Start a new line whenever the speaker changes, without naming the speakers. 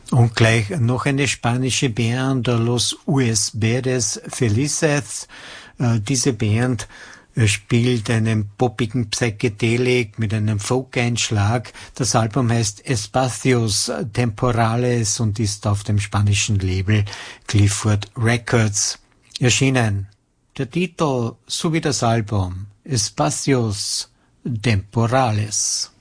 Und gleich noch eine spanische Band, Los USBs Felices. Diese Band spielt einen poppigen Psychedelik mit einem Folk-Einschlag. Das Album heißt Espacios Temporales und ist auf dem spanischen Label Clifford Records erschienen. Der Titel sowie das Album Espacios Temporales.